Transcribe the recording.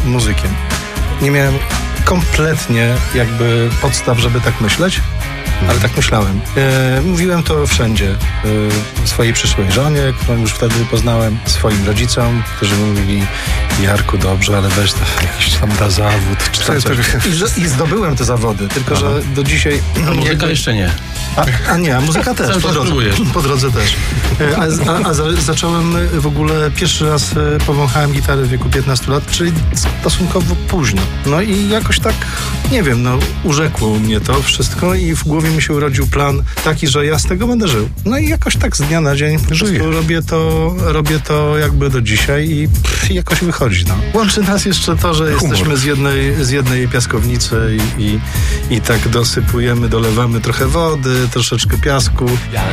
muzykiem. Nie miałem kompletnie jakby podstaw, żeby tak myśleć, ale tak myślałem. Mówiłem to wszędzie. Swojej przyszłej żonie, którą już wtedy poznałem, swoim rodzicom, którzy mówili: Jarku, dobrze, ale weź to jakiś tam da zawód. Czy tam coś. I zdobyłem te zawody, tylko że do dzisiaj... A muzyka jeszcze nie. A muzyka też, po drodze też. Zacząłem w ogóle, pierwszy raz powąchałem gitarę w wieku 15 lat, czyli stosunkowo późno. No i jakoś tak, nie wiem, urzekło mnie to wszystko i w głowie mi się urodził plan taki, że ja z tego będę żył. No i jakoś tak z dnia na dzień po prostu robię to jakby do dzisiaj i jakoś wychodzi. Łączy nas jeszcze to, że jesteśmy z jednej piaskownicy i tak dosypujemy, dolewamy trochę wody, troszeczkę piasku.